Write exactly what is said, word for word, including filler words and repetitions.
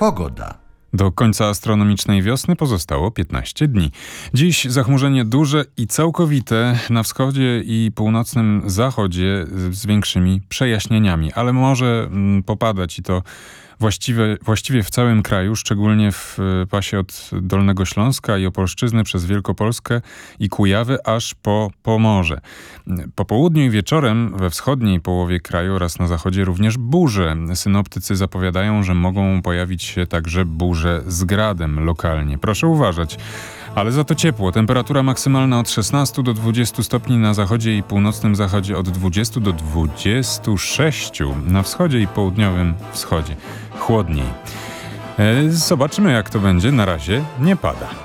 pogoda. Do końca astronomicznej wiosny pozostało piętnaście dni. Dziś zachmurzenie duże i całkowite na wschodzie i północnym zachodzie z większymi przejaśnieniami, ale może mm, popadać i to właściwie, właściwie w całym kraju, szczególnie w pasie od Dolnego Śląska i Opolszczyzny przez Wielkopolskę i Kujawy aż po Pomorze. Po południu i wieczorem we wschodniej połowie kraju oraz na zachodzie również burze. Synoptycy zapowiadają, że mogą pojawić się także burze z gradem lokalnie. Proszę uważać. Ale za to ciepło. Temperatura maksymalna od szesnastu do dwudziestu stopni na zachodzie i północnym zachodzie, od dwudziestu do dwudziestu sześciu na wschodzie i południowym wschodzie. Chłodniej. E, zobaczymy, jak to będzie. Na razie nie pada.